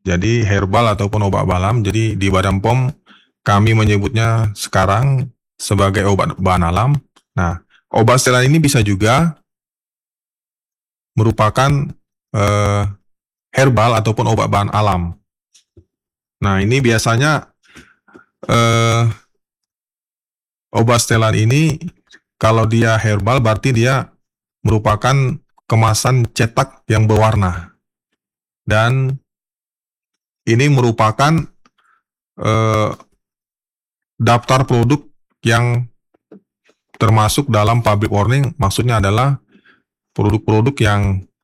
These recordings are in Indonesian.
Jadi herbal ataupun obat balam. Jadi di Badan POM kami menyebutnya sekarang sebagai obat bahan alam. Nah, obat setelan ini bisa juga merupakan herbal ataupun obat bahan alam. Nah, ini biasanya obat setelan ini kalau dia herbal berarti dia merupakan kemasan cetak yang berwarna. Dan ini merupakan daftar produk yang termasuk dalam public warning, maksudnya adalah produk-produk yang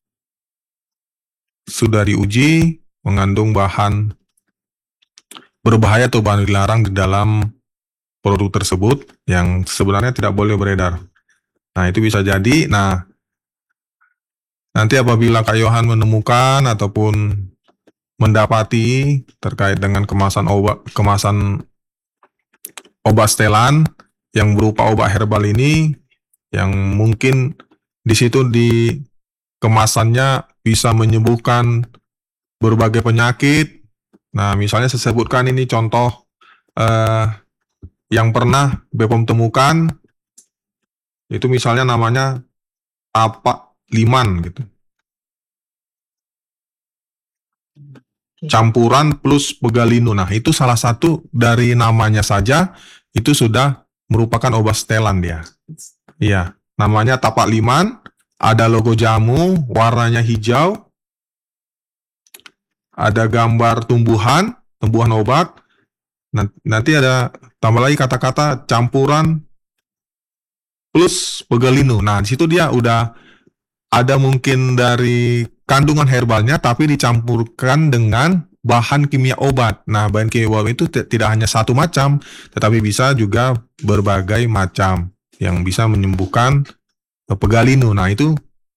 sudah diuji mengandung bahan berbahaya atau bahan dilarang di dalam produk tersebut yang sebenarnya tidak boleh beredar. Nah, itu bisa jadi. Nah, nanti apabila Kak Yohan menemukan ataupun mendapati terkait dengan kemasan obat setelan yang berupa obat herbal ini, yang mungkin di situ di kemasannya bisa menyembuhkan berbagai penyakit. Nah, misalnya saya sebutkan ini contoh yang pernah BPOM temukan, itu misalnya namanya tapak liman gitu. Campuran plus pegalinu. Nah, itu salah satu dari namanya saja itu sudah merupakan obat setelan dia. Iya, namanya tapak liman, ada logo jamu, warnanya hijau, ada gambar tumbuhan obat. Nanti ada tambah lagi kata-kata campuran plus pegalinu. Nah, di situ dia udah ada mungkin dari kandungan herbalnya tapi dicampurkan dengan bahan kimia obat. Nah, bahan kimia obat itu tidak hanya satu macam, tetapi bisa juga berbagai macam yang bisa menyembuhkan pegalinu. Nah, itu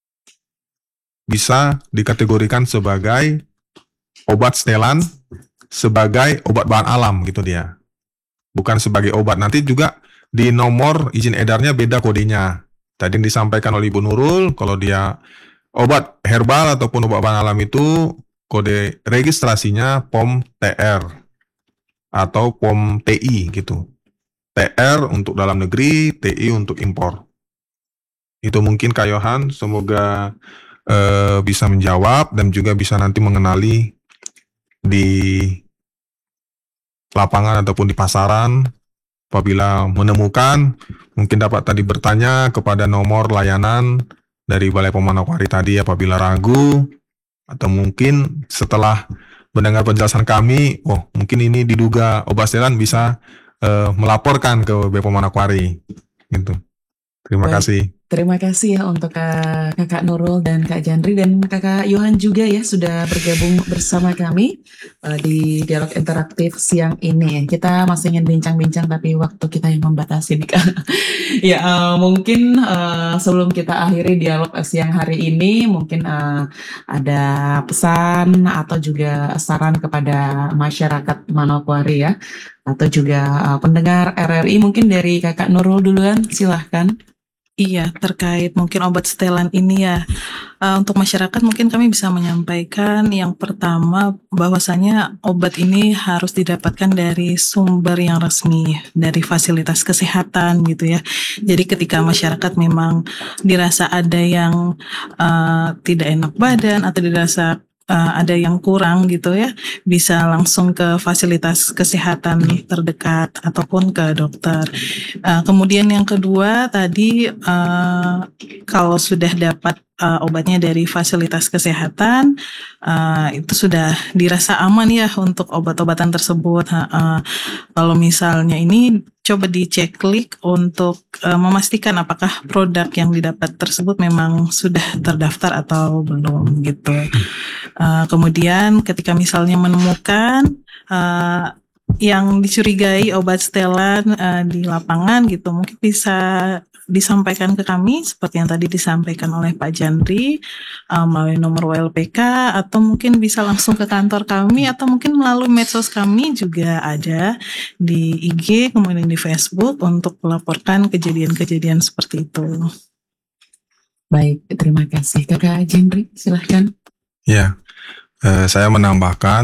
bisa dikategorikan sebagai obat setelan, sebagai obat bahan alam gitu dia. Bukan sebagai obat. Nanti juga di nomor izin edarnya beda kodenya. Tadi yang disampaikan oleh Ibu Nurul, kalau dia obat herbal ataupun obat bahan alam itu kode registrasinya POM TR atau POM TI gitu. TR untuk dalam negeri, TI untuk impor. Itu mungkin Kak Yohan, semoga bisa menjawab dan juga bisa nanti mengenali di lapangan ataupun di pasaran. Apabila menemukan, mungkin dapat tadi bertanya kepada nomor layanan dari Balai POM Manokwari tadi apabila ragu, atau mungkin setelah mendengar penjelasan kami, oh mungkin ini diduga obat setelan, bisa melaporkan ke BPOM Manokwari. Gitu. Terima kasih. Terima kasih ya untuk Kakak Nurul dan Kak Jandri dan Kakak Yohan juga ya sudah bergabung bersama kami di dialog interaktif siang ini. Kita masih ingin bincang-bincang tapi waktu kita yang membatasi nih Kak. Ya mungkin sebelum kita akhiri dialog siang hari ini, mungkin ada pesan atau juga saran kepada masyarakat Manokwari ya, atau juga pendengar RRI. Mungkin dari Kakak Nurul duluan, silahkan. Iya, terkait mungkin obat setelan ini ya, untuk masyarakat mungkin kami bisa menyampaikan yang pertama bahwasanya obat ini harus didapatkan dari sumber yang resmi, dari fasilitas kesehatan gitu ya. Jadi ketika masyarakat memang dirasa ada yang tidak enak badan atau dirasa ada yang kurang gitu ya, bisa langsung ke fasilitas kesehatan terdekat ataupun ke dokter. Kemudian yang kedua tadi kalau sudah dapat obatnya dari fasilitas kesehatan, itu sudah dirasa aman ya untuk obat-obatan tersebut. Kalau misalnya ini coba diceklik untuk memastikan apakah produk yang didapat tersebut memang sudah terdaftar atau belum gitu. Kemudian ketika misalnya menemukan yang dicurigai obat setelan di lapangan gitu, mungkin bisa disampaikan ke kami seperti yang tadi disampaikan oleh Pak Jandri melalui nomor WLPK, atau mungkin bisa langsung ke kantor kami, atau mungkin melalui medsos kami juga ada di IG kemudian di Facebook untuk melaporkan kejadian-kejadian seperti itu. Baik, terima kasih. Kakak Jandri, silahkan. Ya, saya menambahkan